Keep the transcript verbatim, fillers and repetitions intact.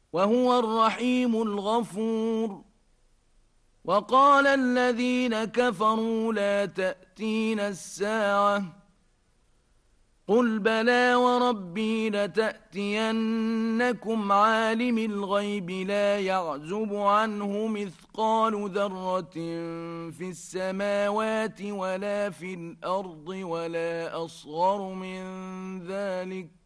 وهو الرحيم الغفور. وقال الذين كفروا لا تأتين الساعة قل بلى وربي لتأتينكم عالم الغيب لا يعزب عنه مثقال ذرة في السماوات ولا في الأرض ولا أصغر من ذلك